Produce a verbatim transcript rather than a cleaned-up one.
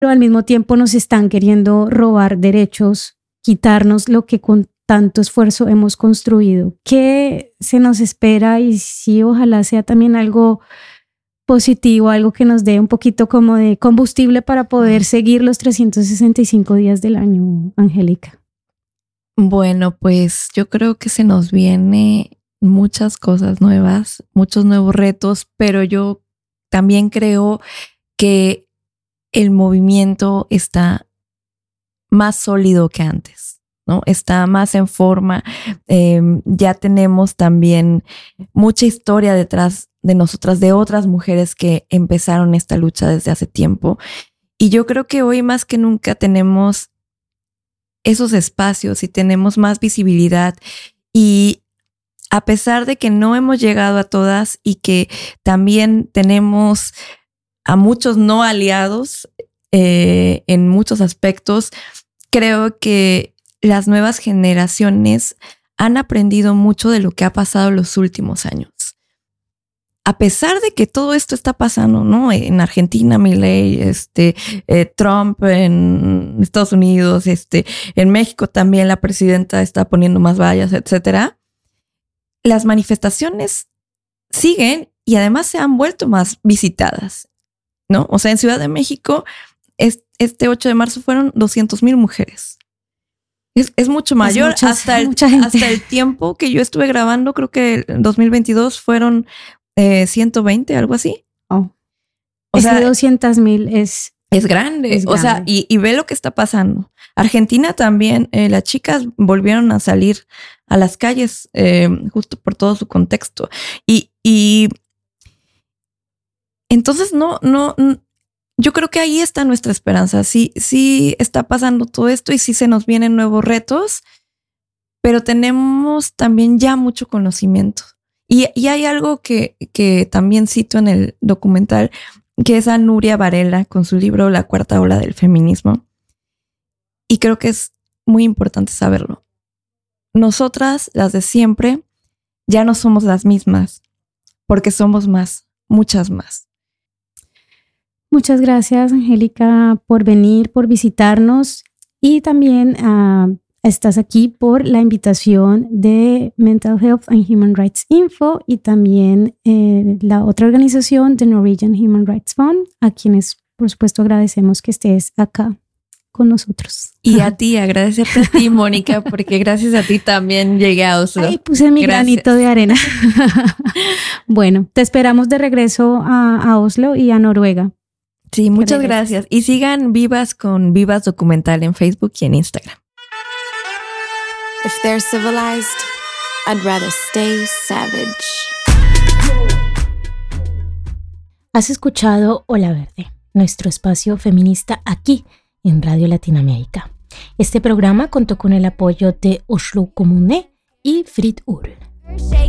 pero al mismo tiempo nos están queriendo robar derechos, quitarnos lo que con tanto esfuerzo hemos construido. ¿Qué se nos espera? Y sí, ojalá sea también algo positivo, algo que nos dé un poquito como de combustible para poder seguir los trescientos sesenta y cinco días del año, Angélica. Bueno, pues yo creo que se nos viene muchas cosas nuevas, muchos nuevos retos, pero yo también creo que el movimiento está más sólido que antes, ¿no? Está más en forma. Eh, ya tenemos también mucha historia detrás de nosotras, de otras mujeres que empezaron esta lucha desde hace tiempo. Y yo creo que hoy más que nunca tenemos esos espacios y tenemos más visibilidad. Y a pesar de que no hemos llegado a todas y que también tenemos a muchos no aliados eh, en muchos aspectos, creo que las nuevas generaciones han aprendido mucho de lo que ha pasado en los últimos años. A pesar de que todo esto está pasando, ¿no? En Argentina, Milei, este, eh, Trump en Estados Unidos, este, en México también la presidenta está poniendo más vallas, etcétera. Las manifestaciones siguen y además se han vuelto más visitadas, ¿no? O sea, en Ciudad de México, es, este ocho de marzo fueron doscientas mil mujeres. Es, es mucho mayor. Es muchas, hasta, el, hasta el tiempo que yo estuve grabando, creo que en dos mil veintidós fueron eh, ciento veinte, algo así. Oh. O Ese sea, doscientas mil es... Es grande. Es o grande. sea, y, y ve lo que está pasando. Argentina también, eh, las chicas volvieron a salir a las calles eh, justo por todo su contexto. Y, y entonces no, no, yo creo que ahí está nuestra esperanza. Sí, sí está pasando todo esto y sí se nos vienen nuevos retos, pero tenemos también ya mucho conocimiento. Y, y hay algo que, que también cito en el documental, que es a Nuria Varela con su libro La cuarta ola del feminismo. Y creo que es muy importante saberlo. Nosotras, las de siempre, ya no somos las mismas, porque somos más, muchas más. Muchas gracias, Angélica, por venir, por visitarnos y también uh, estás aquí por la invitación de Mental Health and Human Rights Info y también eh, la otra organización, The Norwegian Human Rights Fund, a quienes, por supuesto, agradecemos que estés acá con nosotros. Y a ti, agradecerte a ti, Mónica, porque gracias a ti también llegué a Oslo. Ay, puse mi gracias. Granito de arena. Bueno, te esperamos de regreso a, a Oslo y a Noruega. Sí, muchas gracias. Y sigan Vivas con Vivas Documental en Facebook y en Instagram. If they're civilized, I'd rather stay savage. Has escuchado Ola Verde, nuestro espacio feminista aquí en Radio Latinoamérica. Este programa contó con el apoyo de Oslo Kommune y Fritt Ur.